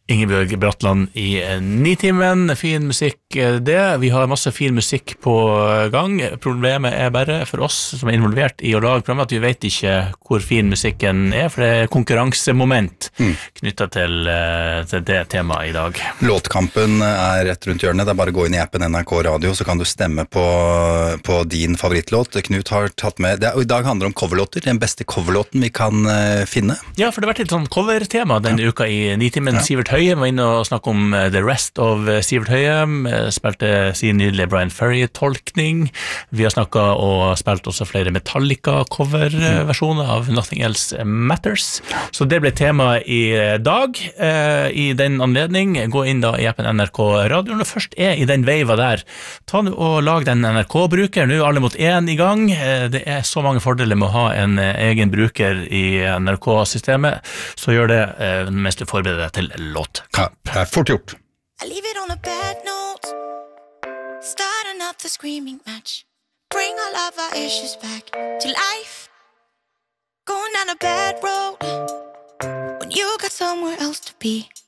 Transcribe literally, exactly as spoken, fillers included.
Ingebjørg Bratland i Nitimen, fin musikk det. Vi har masse fin musikk på gang. Problemet er bare for oss som er involvert i å lage programmet at vi vet ikke hvor fin musikken er, for det er konkurransemoment mm. knyttet til, til det temaet i dag. Låtkampen er rett rundt hjørnet. Det er bare å gå inn i appen N R K Radio, så kan du stemme på, på din favorittlåt. Knut har tatt med, det er, i dag handler det om coverlåter, den beste coverlåten vi kan uh, finne. Ja, for det har vært et sånn covertema denne ja. uka i Nitimen. Ja. Sivert Høie var inne og snakket om The Rest of Sivert Høie, spilte sin nydelige Brian Ferry-tolkning. Vi har snakket og spilt også flere Metallica-cover-versjoner av Nothing Else Matters. Så det ble tema i dag. I den anledning, gå inn da i appen N R K Radio. Når du først er i den veiva der, ta nå og lag den N R K-bruker. Nå er alle mot én i gang. Det er så mange fordeler med å ha en egen bruker i N R K-systemet, så gjør det mens du forbereder deg til låt. Ja, det er fort gjort. I leave it on a bad note, starting up the screaming match, bring all of our issues back to life, going down a bad road when you got somewhere else to be.